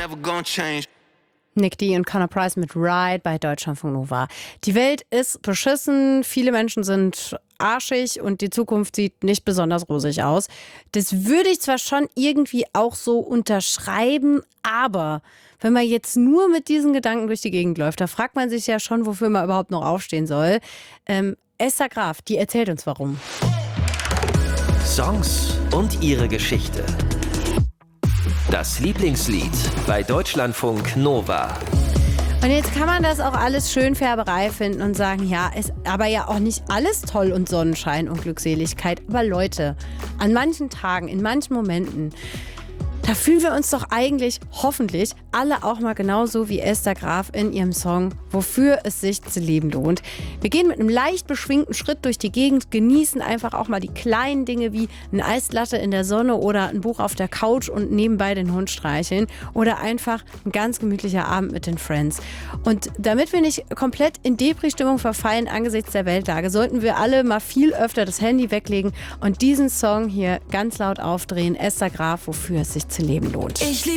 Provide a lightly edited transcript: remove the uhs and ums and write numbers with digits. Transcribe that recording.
never gonna change. Nick D. und Connor Price mit Ride bei Deutschlandfunk Nova. Die Welt ist beschissen, viele Menschen sind arschig und die Zukunft sieht nicht besonders rosig aus. Das würde ich zwar schon irgendwie auch so unterschreiben, aber wenn man jetzt nur mit diesen Gedanken durch die Gegend läuft, da fragt man sich ja schon, wofür man überhaupt noch aufstehen soll. Esther Graf, die erzählt uns warum. Songs und ihre Geschichte. Das Lieblingslied bei Deutschlandfunk Nova. Und jetzt kann man das auch alles Schönfärberei finden und sagen, ja, ist aber ja auch nicht alles toll und Sonnenschein und Glückseligkeit. Aber Leute, an manchen Tagen, in manchen Momenten, da fühlen wir uns doch eigentlich, hoffentlich, alle auch mal genauso wie Esther Graf in ihrem Song Wofür es sich zu leben lohnt. Wir gehen mit einem leicht beschwingten Schritt durch die Gegend, genießen einfach auch mal die kleinen Dinge wie eine Eislatte in der Sonne oder ein Buch auf der Couch und nebenbei den Hund streicheln oder einfach ein ganz gemütlicher Abend mit den Friends. Und damit wir nicht komplett in Depri-Stimmung verfallen angesichts der Weltlage, sollten wir alle mal viel öfter das Handy weglegen und diesen Song hier ganz laut aufdrehen. Esther Graf, Wofür es sich zu leben lohnt.